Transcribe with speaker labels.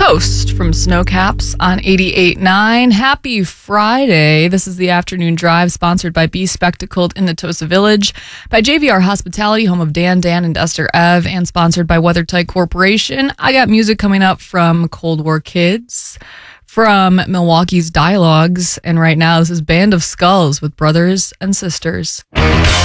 Speaker 1: Post from Snowcaps on 88.9. Happy Friday. This is the Afternoon Drive, sponsored by Be Spectacled in the Tosa Village, by JVR Hospitality, home of Dan, and Esther Ev, and sponsored by WeatherTight Corporation. I got music coming up from Cold War Kids, from Milwaukee's Dialogues, and right now this is Band of Skulls with Brothers and Sisters.